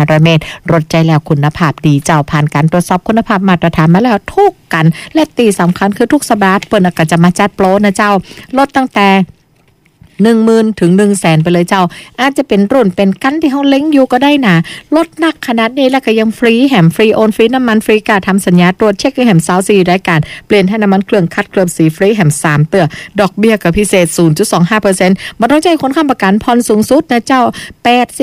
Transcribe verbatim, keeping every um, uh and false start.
ห้าร้อยเมตรรถใจแล้วคุณภาพดีเจ้าผ่านการตรวจสอบคุณภาพมาตรฐานมาแล้วทุกกันและตีสำคัญคือทุกสัปดาห์เปิ้นก็จะมาจัดโปรนะเจ้าลดตั้งแต่หนึ่งหมื่นถึง หนึ่งแสน ไปเลยเจ้าอาจจะเป็นรุ่นเป็นกันที่เฮาเล็งอยู่ก็ได้นะลดหนักขนาดนี้แล้วก็ยังฟรีแถมฟรีโอนฟรีน้ำมันฟรีการทำสัญญาตรวจเช็คแถมสาวสี่รายการเปลี่ยนให้น้ำมันเครื่องคัดเกลือสีฟรีแถมสามเตื้อดอกเบี้ยก็พิเศษ ศูนย์จุดสองห้าเปอร์เซ็นต์ บ่ต้องจ่ายคนค้ำประกันผ่อนสูงสุดนะเจ้าแปด